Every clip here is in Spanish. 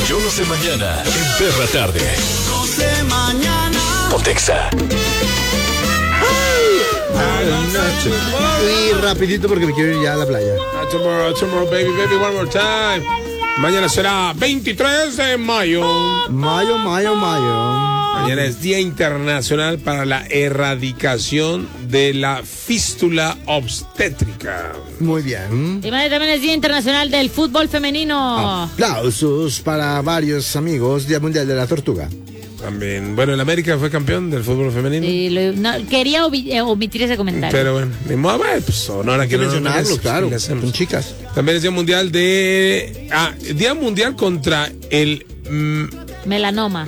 Yo no sé mañana en Perra Tarde. No sé mañana. Pontexa. Y rapidito porque me quiero ir ya a la playa. Tomorrow, baby, one more time. Mañana será 23 de mayo. Mayo. Mañana es Día Internacional para la Erradicación de la Fístula Obstétrica. Muy bien. Y mañana también es Día Internacional del Fútbol Femenino. Aplausos para varios amigos. Día Mundial de la Tortuga. También, bueno, el América fue campeón del fútbol femenino. Sí, quería omitir ese comentario. Pero bueno, ni modo, pues honor a quien no mencionarlo, claro. Son chicas. También es Día Mundial Día Mundial contra el melanoma.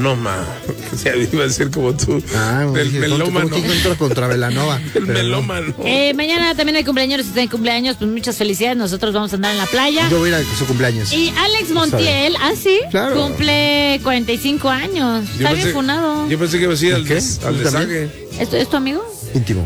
Ya iba a ser como tú. Del melómano. Contra melanoma. El melómano. Mañana también hay cumpleaños. Si tienen cumpleaños, pues muchas felicidades. Nosotros vamos a andar en la playa. Yo voy a ir a su cumpleaños. Y Alex Montiel, sí, claro, cumple 45 años. Está bien funado. Yo pensé que iba a ir al desague. ¿Es tu amigo? Íntimo.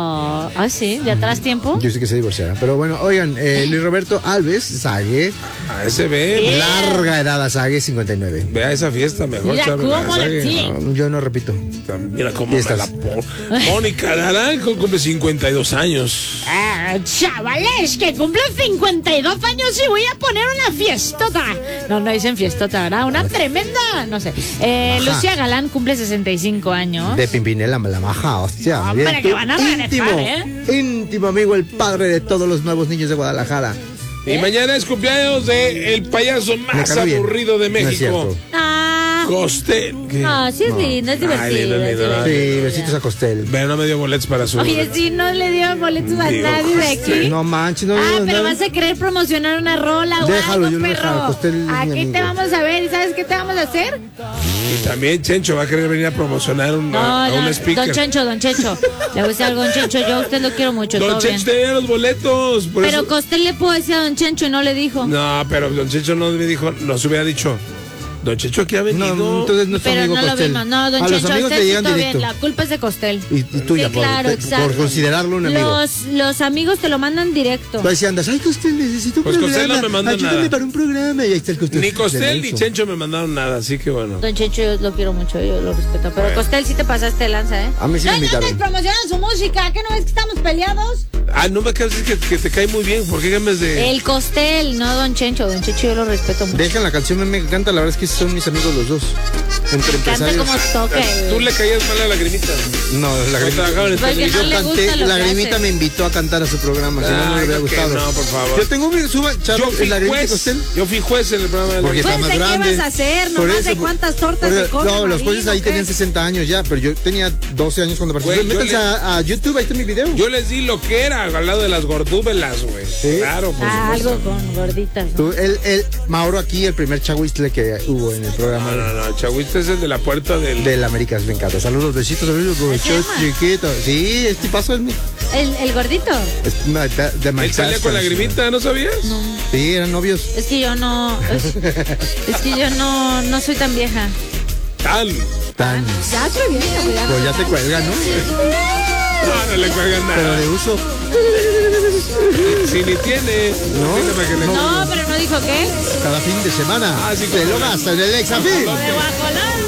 Sí, de atrás tiempo. Yo sé que se divorciará. Pero bueno, oigan, Luis Roberto Alves, Sague. Ese ve. Larga edad, Sague, 59. Vea esa fiesta mejor. Mira cómo yo no repito. Mira cómo me la Mónica Naranjo cumple 52 años. Chavales, que cumple 52 años y voy a poner una fiestota. No dicen fiestota, ¿verdad? Una tremenda, no sé. Lucía Galán cumple 65 años. De Pimpinela, la maja, hostia. Hombre, que van a regresar, íntimo amigo, el padre de todos los nuevos niños de Guadalajara. Y mañana es cumpleaños del payaso más aburrido de México. Costel. Sí es lindo, es divertido. Sí, besitos a Costel. Pero no me dio boletos para su... Oye, sí, no le dio boletos a nadie de aquí. No manches, no. Pero vas a querer promocionar una rola o déjalo, algo, yo perro. Costel, aquí te vamos a ver, ¿y sabes qué te vamos a hacer? Y también Chencho va a querer venir a promocionar a un speaker. Don Chencho. Le voy a decir algo a Don Chencho, yo a usted lo quiero mucho. Don Chencho tenía los boletos. Pero Costel le puedo decir a Don Chencho y no le dijo. No, pero Don Chencho no me dijo, nos hubiera dicho. Don Chencho aquí ha venido. No, entonces no es tu amigo Pero no Costel. lo vimos. No, Don a Chencho, los amigos te llegan directo. La culpa es de Costel. Y tuya, sí, claro, por considerarlo un amigo. Los amigos te lo mandan directo. Pues si andas, Costel, necesito un programa. Costel no me mandó ayúdame nada. Para un programa. Y ahí está el Costel. Ni Costel ni Chencho me mandaron nada, así que bueno. Don Chencho yo lo quiero mucho, yo lo respeto. Pero Costel sí te pasaste de lanza, ¿eh? A mí sí me invitaron. No andes promocionando su música, ¿qué no ves que estamos peleados? No me acabas de decir que te cae muy bien, ¿por qué cambias de...? El Costel, no Don Chencho yo lo respeto mucho. Dejan la canción, me encanta, la verdad es que son mis amigos los dos. Entre empresarios. Canta como toque. ¿Tú le caías mal a Lagrimita? No, Lagrimita. Yo canté, Lagrimita me invitó a cantar a su programa, si no me hubiera gustado. No, por favor. Yo tengo Yo fui juez en el programa de porque está más grande. ¿Qué vas a hacer? No sé cuántas tortas se comen. No, los jueces ahí tenían 60 años ya, pero yo tenía 12 años cuando participé. Métanse a YouTube, ahí está mi video. Yo les di lo que era al lado de las gordúbelas, güey. ¿Sí? Claro, por supuesto. Algo con gorditas, ¿no? Mauro aquí, el primer chagüistle que hubo en el programa. No, chagüistle es el de la puerta del Américas, me encanta. Saludos, besitos, chiquitos. Sí, este paso es mi... ¿El gordito? Él salía con Lagrimita, ¿no sabías? No. Sí, eran novios. Es que yo no... es que yo no soy tan vieja. Tan. Ya soy vieja, cuidado. Pues ya te cuelgan, ¿no? No le cuelgan nada. Pero de uso. Si ni tiene. No, pero no dijo qué. Cada fin de semana. Sí, se lo gasta en el Exafil. De guacolón.